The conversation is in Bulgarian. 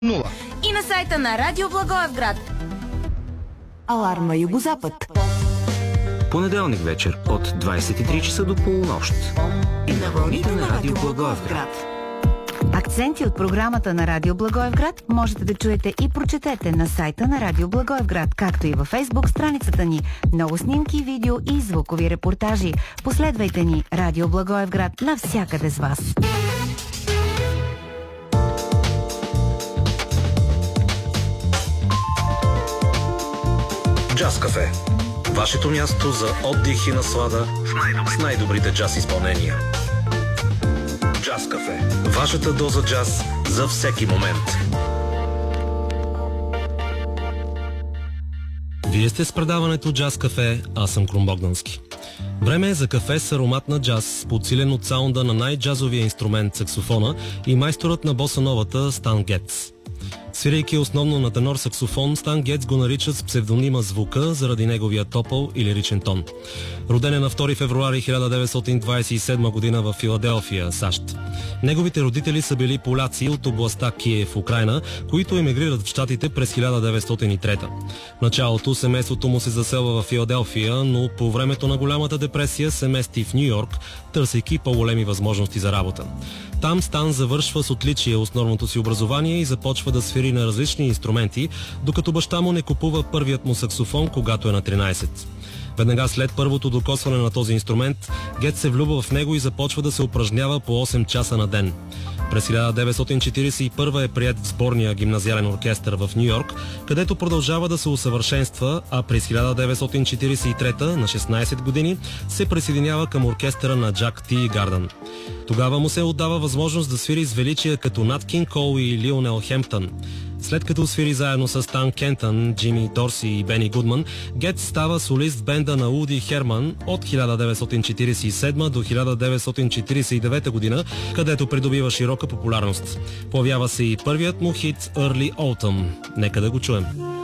0. И на сайта на Радио Благоевград. Аларма Югозапад. Понеделник вечер от 23 часа до полунощ. И на вълните на Радио Благоевград. Акценти от програмата на Радио Благоевград можете да чуете и прочетете на сайта на Радио Благоевград, както и във Фейсбук страницата ни. Много снимки, видео и звукови репортажи. Последвайте ни Радио Благоевград навсякъде с вас. Джаз Кафе. Вашето място за отдих и наслада с най-добрите джаз изпълнения. Джаз Кафе. Вашата доза джаз за всеки момент. Вие сте с предаването Джаз Кафе, аз съм Крум Богдански. Време е за кафе с аромат на джаз, подсилен от саунда на най-джазовия инструмент саксофона и майсторът на босановата Стан Гетц. Свирейки основно на тенор саксофон, Стан Гетц го наричат с псевдонима Звука заради неговия топъл и лиричен тон. Роден е на 2 февруари 1927 година в Филаделфия, САЩ. Неговите родители са били поляци от областта Киев, Украйна, които емигрират в Щатите през 1903. В началото семейството му се заселва в Филаделфия, но по времето на голямата депресия се мести в Ню Йорк, търсейки по-големи възможности за работа. Там Стан завършва с отличие основното си образование и започва да свири на различни инструменти, докато баща му не купува първият му саксофон, когато е на 13. Веднага след първото докосване на този инструмент, Гетц се влюбва в него и започва да се упражнява по 8 часа на ден. През 1941 е приет в сборния гимназиален оркестър в Ню Йорк, където продължава да се усъвършенства, а през 1943 на 16 години се присъединява към оркестъра на Джак Т. Гардън. Тогава му се отдава възможност да свири с величия като Нат Кинг Кол и Лионел Хемптън. След като свири заедно с Стан Кентън, Джимми Дорси и Бени Гудман, Гетц става солист в бенда на Уди Херман от 1947 до 1949 година, където придобива широка популярност. Появява се и първият му хит Early Autumn. Нека да го чуем.